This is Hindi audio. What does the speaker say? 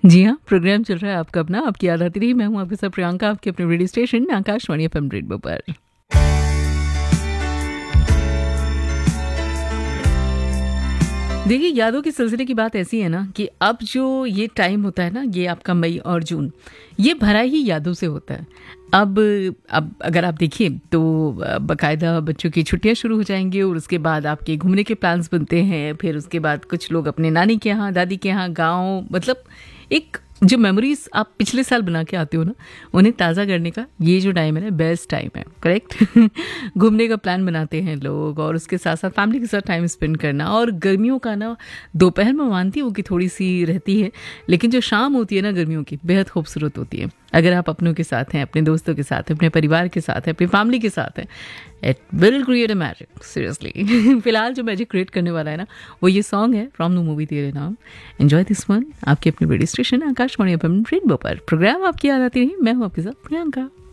जी हाँ, प्रोग्राम चल रहा है आपका अपना, आपकी याद आती रही। मैं हूँ आपके साथ प्रियंका, आपके अपने radio station Akashvani FM rainbow पर। देखिए, यादों के सिलसिले की बात ऐसी है ना कि अब जो ये टाइम होता है ना, ये आपका मई और जून, ये भरा ही यादों से होता है। अब अगर आप देखिए तो बाकायदा बच्चों की छुट्टियां शुरू हो जाएंगी और उसके बाद आपके घूमने के प्लान्स बनते हैं। फिर उसके बाद कुछ लोग अपने नानी के यहाँ, दादी के यहाँ, गाँव, मतलब एक जो मेमोरीज आप पिछले साल बना के आते हो ना, उन्हें ताज़ा करने का ये जो टाइम है ना, बेस्ट टाइम है। करेक्ट। घूमने का प्लान बनाते हैं लोग और उसके साथ साथ फैमिली के साथ टाइम स्पेंड करना। और गर्मियों का ना, दोपहर में मानती हूँ कि थोड़ी सी रहती है, लेकिन जो शाम होती है ना गर्मियों की, बेहद खूबसूरत होती है। अगर आप अपनों के साथ हैं, अपने दोस्तों के साथ हैं, अपने परिवार के साथ हैं, अपनी फैमिली के साथ हैं, it will create a magic, seriously. फिलहाल जो मैजिक क्रिएट करने वाला है ना, वो ये सॉन्ग है फ्रॉम द मूवी तेरे नाम। एंजॉय दिस वन, आपके अपने radio station Akashvani FM rainbow पर। प्रोग्राम आपकी याद आती रही। मैं हूँ आपके साथ प्रियंका।